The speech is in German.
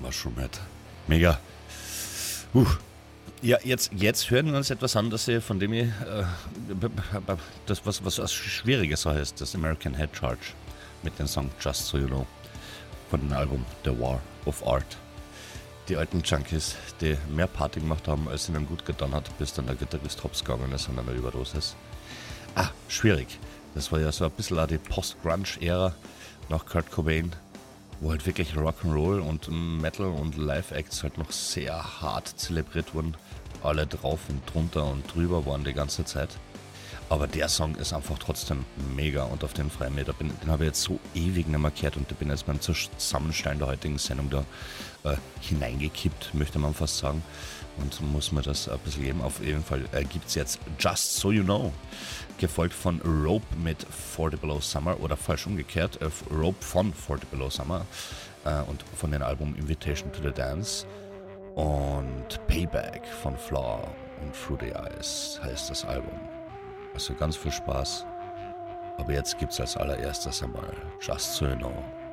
Mushroom Head. Mega. Ja, jetzt hören wir uns etwas an, von dem ich, das was Schwieriges so heißt, das American Head Charge mit dem Song Just So You Know von dem Album The War of Art. Die alten Junkies, die mehr Party gemacht haben, als ihnen gut getan hat, bis dann der Gitarrist hops gegangen ist und eine Überdosis. Schwierig. Das war ja so ein bisschen auch die Post-Grunge-Ära nach Kurt Cobain, wo halt wirklich Rock'n'Roll und Metal und Live-Acts halt noch sehr hart zelebriert wurden. Alle drauf und drunter und drüber waren die ganze Zeit. Aber der Song ist einfach trotzdem mega und auf den freuen mir, den habe ich jetzt so ewig nicht mehr gehört und ich bin jetzt beim Zusammenstellen der heutigen Sendung da hineingekippt, möchte man fast sagen. Und muss man das ein bisschen geben. Auf jeden Fall gibt es jetzt Just So You Know, gefolgt von Rope mit 40 Below Summer oder falsch umgekehrt, Rope von 40 Below Summer und von dem Album Invitation to the Dance und Payback von Flaw und Through the Eyes heißt das Album. Also ganz viel Spaß. Aber jetzt gibt's als allererstes einmal Just So You Know.